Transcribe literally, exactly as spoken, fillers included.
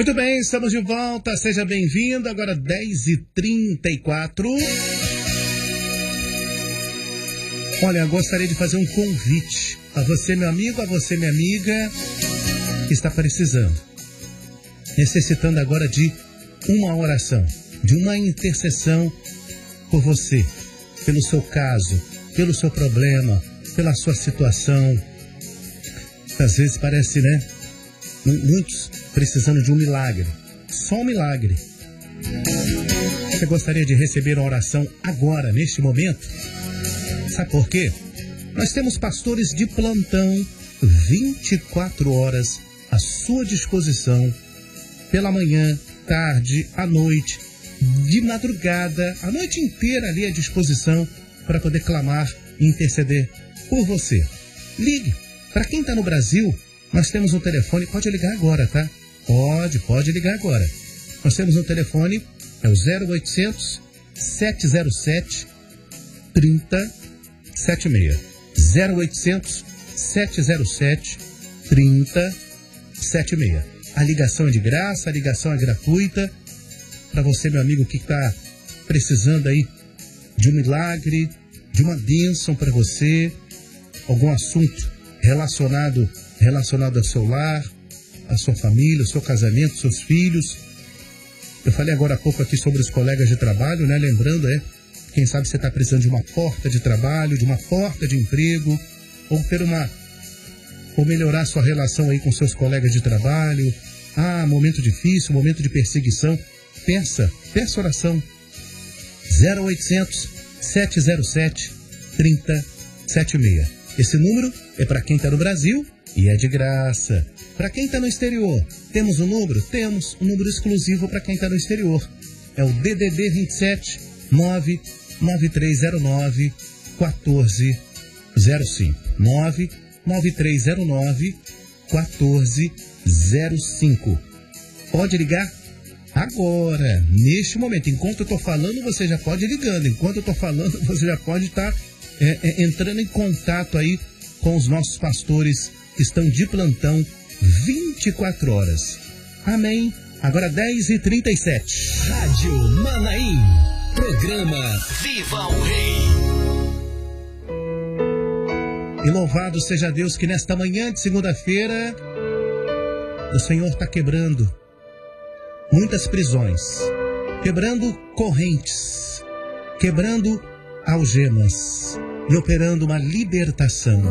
Muito bem, estamos de volta, seja bem-vindo, agora dez e trinta e quatro. Olha, gostaria de fazer um convite a você, meu amigo, a você, minha amiga, que está precisando, necessitando agora de uma oração, de uma intercessão por você, pelo seu caso, pelo seu problema, pela sua situação. Às vezes parece, né? Muitos precisando de um milagre, só um milagre. Você gostaria de receber a oração agora, neste momento? Sabe por quê? Nós temos pastores de plantão vinte e quatro horas à sua disposição, pela manhã, tarde, à noite, de madrugada, a noite inteira ali à disposição para poder clamar e interceder por você. Ligue. Para quem está no Brasil, nós temos um telefone, pode ligar agora, tá? Pode, pode ligar agora. Nós temos um telefone, é o zero oitocentos, sete zero sete, três zero sete seis. zero oitocentos, sete zero sete, três zero sete seis. A ligação é de graça, a ligação é gratuita. Para você, meu amigo, que está precisando aí de um milagre, de uma bênção para você, algum assunto relacionado relacionado ao seu lar, à sua família, ao seu casamento, seus filhos. Eu falei agora há pouco aqui sobre os colegas de trabalho, né? Lembrando, é, quem sabe você está precisando de uma porta de trabalho, de uma porta de emprego, ou ter uma, ou melhorar sua relação aí com seus colegas de trabalho. Ah, momento difícil, momento de perseguição. Peça, peça oração. zero oitocentos, sete zero sete, três zero sete seis. Esse número é para quem está no Brasil e é de graça. Para quem está no exterior, temos um número? Temos um número exclusivo para quem está no exterior. É o D D D vinte e sete, nove nove três zero nove, quatro zero zero cinco. nove nove três zero nove, quatro zero cinco. Pode ligar agora, neste momento. Enquanto eu estou falando, você já pode ir ligando. Enquanto eu estou falando, você já pode estar é, é, entrando em contato aí com os nossos pastores que estão de plantão vinte e quatro horas. Amém? Agora dez e trinta e sete. Rádio Manaim. Programa Viva o Rei. E louvado seja Deus que nesta manhã de segunda-feira o Senhor está quebrando muitas prisões, quebrando correntes, quebrando algemas e operando uma libertação.